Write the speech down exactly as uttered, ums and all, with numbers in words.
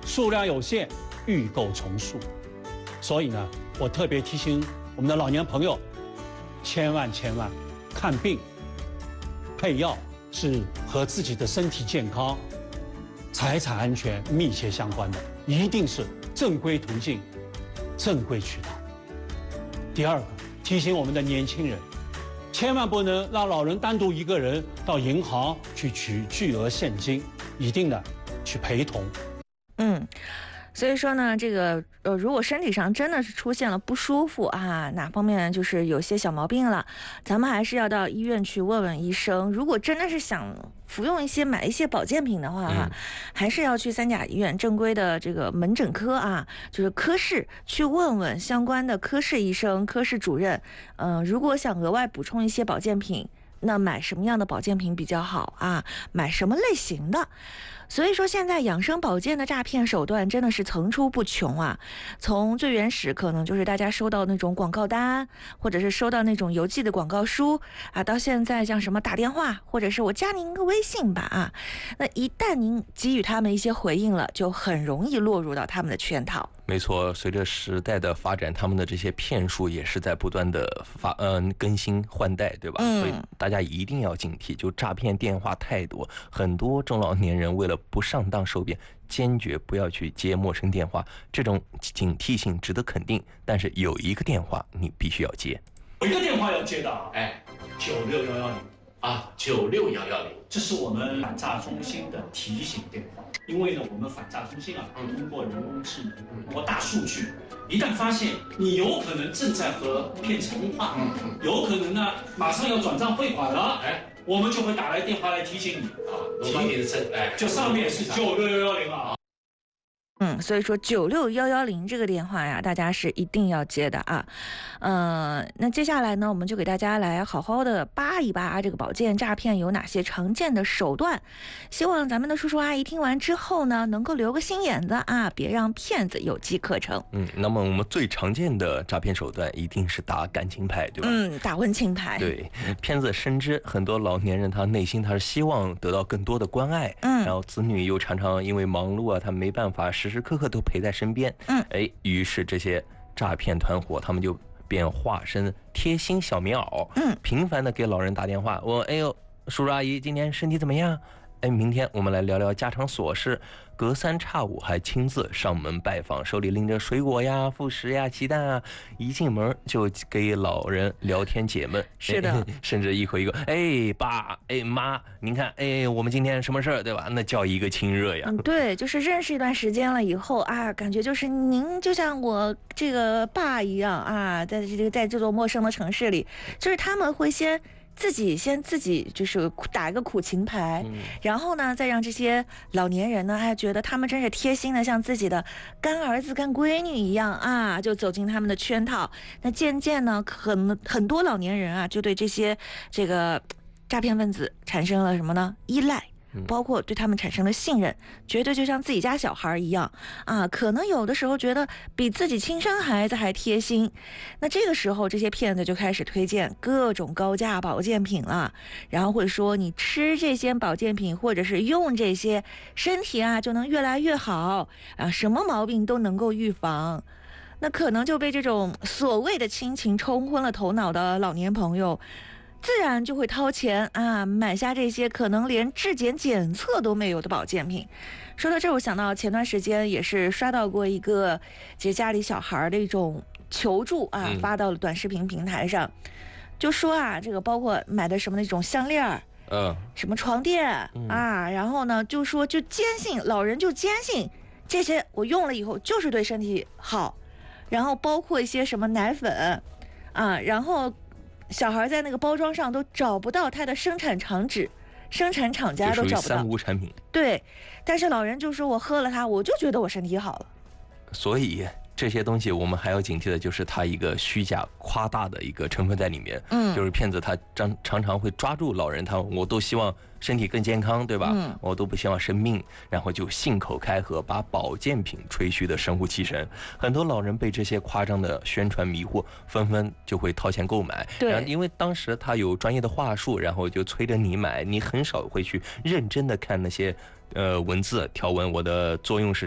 数量有限，预购从速。所以呢，我特别提醒我们的老年朋友，千万千万看病配药是和自己的身体健康、财产安全密切相关的，一定是正规途径、正规渠道。第二个，提醒我们的年轻人，千万不能让老人单独一个人到银行去取巨额现金，一定的去陪同。 嗯。所以说呢，这个呃，如果身体上真的是出现了不舒服啊，哪方面就是有些小毛病了，咱们还是要到医院去问问医生。如果真的是想服用一些买一些保健品的话哈、啊，嗯、还是要去三甲医院正规的这个门诊科啊，就是科室去问问相关的科室医生、科室主任。嗯、呃，如果想额外补充一些保健品，那买什么样的保健品比较好啊？买什么类型的？所以说现在养生保健的诈骗手段真的是层出不穷啊，从最原始可能就是大家收到那种广告单，或者是收到那种邮寄的广告书啊，到现在像什么打电话，或者是我加您个微信吧啊，那一旦您给予他们一些回应了，就很容易落入到他们的圈套。 没错，随着时代的发展，他们的这些骗术也是在不断的发嗯、呃、更新换代，对吧？嗯，所以大家一定要警惕，就诈骗电话太多，很多中老年人为了不上当受骗，坚决不要去接陌生电话，这种警惕性值得肯定。但是有一个电话你必须要接， 有一个电话要接的啊， 哎， 九六幺幺零啊，九六幺幺零， 这是我们反诈中心的提醒电话。因为呢，我们反诈中心啊，通过人工智能，通过大数据，一旦发现你有可能正在和骗子通话，有可能呢马上要转账汇款了，哎，我们就会打来电话来提醒你啊， 提你的身，哎， 就上面是九六幺幺零了啊。 嗯，所以说九六幺幺零这个电话呀，大家是一定要接的啊。呃，那接下来呢，我们就给大家来好好的扒一扒这个保健诈骗有哪些常见的手段。希望咱们的叔叔阿姨听完之后呢，能够留个心眼子啊，别让骗子有机可乘。 嗯，那么我们最常见的诈骗手段一定是打感情牌，对吧？ 嗯，打温情牌。 对，骗子深知很多老年人他内心他是希望得到更多的关爱，嗯，然后子女又常常因为忙碌啊，他没办法时时刻刻都陪在身边，嗯，哎，于是这些诈骗团伙他们就便化身贴心小棉袄，嗯，频繁的给老人打电话，我哎呦，叔叔阿姨今天身体怎么样？哎，明天我们来聊聊家常琐事，隔三差五还亲自上门拜访，手里拎着水果呀、副食呀、鸡蛋啊，一进门就给老人聊天解闷。 是的， 甚至一口一个，哎爸，哎妈，您看，哎我们今天什么事儿，对吧？那叫一个亲热呀。 嗯，对，就是认识一段时间了以后啊，感觉就是您就像我这个爸一样啊，在这个在这座陌生的城市里，就是他们会先。自己先自己就是打一个苦情牌，嗯、然后呢，再让这些老年人呢，还觉得他们真是贴心的，像自己的干儿子、干闺女一样啊，就走进他们的圈套。那渐渐呢，很很多老年人啊，就对这些这个诈骗分子产生了什么呢？依赖。包括对他们产生了信任，觉得就像自己家小孩一样啊，可能有的时候觉得比自己亲生孩子还贴心。那这个时候，这些骗子就开始推荐各种高价保健品了，然后会说你吃这些保健品或者是用这些，身体啊就能越来越好啊，什么毛病都能够预防。那可能就被这种所谓的亲情冲昏了头脑的老年朋友。自然就会掏钱啊，买下这些可能连质检检测都没有的保健品。说到这，我想到前段时间也是刷到过一个，其实家里小孩的一种求助啊，嗯、发到了短视频平台上，就说啊，这个包括买的什么那种项链，嗯，什么床垫、嗯、啊，然后呢，就说就坚信老人就坚信这些我用了以后就是对身体好，然后包括一些什么奶粉啊，然后。小孩在那个包装上都找不到它的生产厂址，生产厂家都找不到， 三无产品。 对，但是老人就说我喝了它，我就觉得我身体好了。 所以这些东西我们还要警惕的就是它一个虚假夸大的一个成分在里面。嗯，就是骗子他常常常会抓住老人，他我都希望身体更健康，对吧？嗯，我都不希望生病，然后就信口开河，把保健品吹嘘的神乎其神。很多老人被这些夸张的宣传迷惑，纷纷就会掏钱购买。 对， 然后因为当时他有专业的话术，然后就催着你买，你很少会去认真的看那些呃文字条文，我的作用是。